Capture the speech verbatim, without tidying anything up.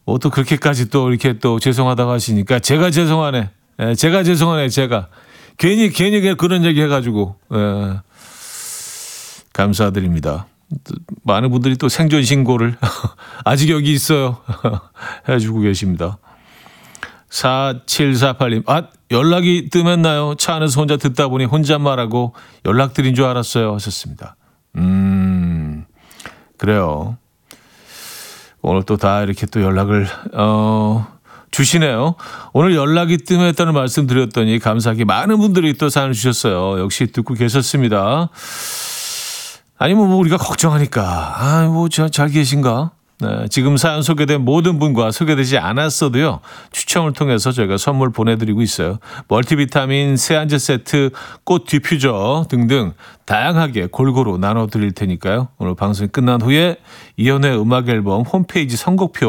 뭐 또 그렇게까지 또 이렇게 또 죄송하다고 하시니까 제가 죄송하네. 예, 제가 죄송하네. 제가 괜히 괜히 그런 얘기 해가지고 예, 감사드립니다. 많은 분들이 또 생존 신고를 아직 여기 있어요 해주고 계십니다. 사칠사팔 님 아 연락이 뜸했나요? 차 안에서 혼자 듣다 보니 혼잣말하고 연락드린 줄 알았어요 하셨습니다. 음 그래요. 오늘 또 다 이렇게 또 연락을 어, 주시네요. 오늘 연락이 뜸했다는 말씀 드렸더니 감사하게 많은 분들이 또 사연을 주셨어요. 역시 듣고 계셨습니다. 아니면 뭐 우리가 걱정하니까 아, 뭐 잘 계신가? 네, 지금 사연 소개된 모든 분과 소개되지 않았어도요. 추첨을 통해서 저희가 선물 보내드리고 있어요. 멀티비타민, 세안제 세트, 꽃 디퓨저 등등 다양하게 골고루 나눠드릴 테니까요. 오늘 방송이 끝난 후에 이현우의 음악 앨범 홈페이지 선곡표